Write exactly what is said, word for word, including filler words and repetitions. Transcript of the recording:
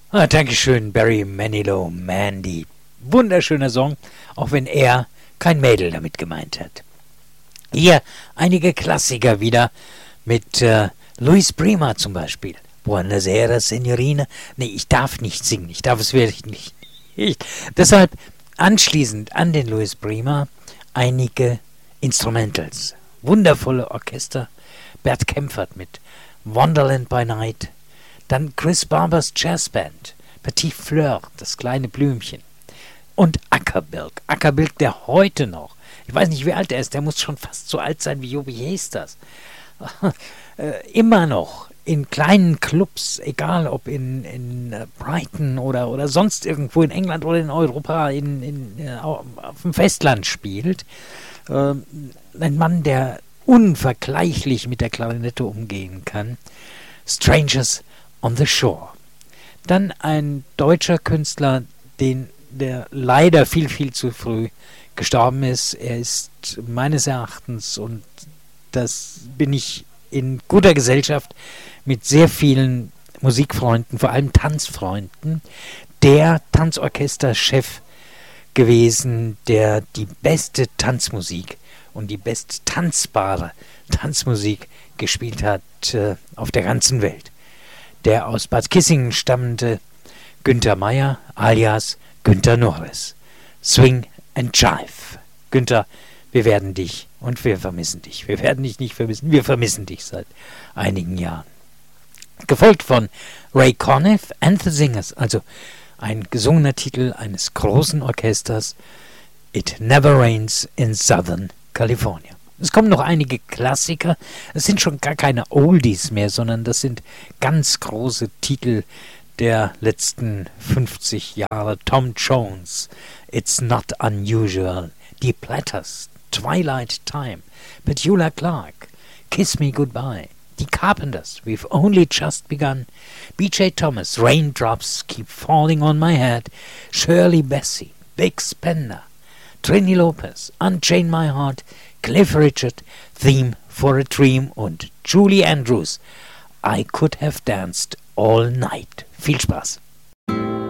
Ah, Dankeschön, Barry Manilow, Mandy. Wunderschöner Song, auch wenn er kein Mädel damit gemeint hat. Hier einige Klassiker wieder mit äh, Luis Prima zum Beispiel. Buonasera, Signorina. Nee, ich darf nicht singen, ich darf es wirklich nicht. Ich, deshalb anschließend an den Luis Prima einige Instrumentals. Wundervolle Orchester. Bert Kempfert mit Wonderland by Night. Dann Chris Barbers Jazzband, Petit Fleur, das kleine Blümchen. Und Ackerbilk, Ackerbilk, der heute noch, ich weiß nicht, wie alt er ist, der muss schon fast so alt sein wie Joby Hesters, äh, immer noch in kleinen Clubs, egal ob in, in Brighton oder, oder sonst irgendwo in England oder in Europa, in, in, auf dem Festland spielt. Äh, ein Mann, der unvergleichlich mit der Klarinette umgehen kann. Strangers on the Shore. Dann ein deutscher Künstler, den, der leider viel, viel zu früh gestorben ist. Er ist meines Erachtens, und das bin ich in guter Gesellschaft mit sehr vielen Musikfreunden, vor allem Tanzfreunden, der Tanzorchesterchef gewesen, der die beste Tanzmusik und die best tanzbare Tanzmusik gespielt hat äh, auf der ganzen Welt. Der aus Bad Kissingen stammende Günther Meier alias Günther Norris. Swing and Jive. Günther, wir werden dich und wir vermissen dich. Wir werden dich nicht vermissen, wir vermissen dich seit einigen Jahren. Gefolgt von Ray Conniff and the Singers, also ein gesungener Titel eines großen Orchesters, It Never Rains in Southern California. Es kommen noch einige Klassiker. Es sind schon gar keine Oldies mehr, sondern das sind ganz große Titel der letzten fünfzig Jahre. Tom Jones, It's Not Unusual, Die Platters, Twilight Time, Petula Clark, Kiss Me Goodbye, Die Carpenters, We've Only Just Begun, B J Thomas, Raindrops Keep Falling on My Head, Shirley Bassey, Big Spender, Trini Lopez, Unchain My Heart, Cliff Richard, Theme for a Dream und Julie Andrews, I Could Have Danced All Night. Viel Spaß!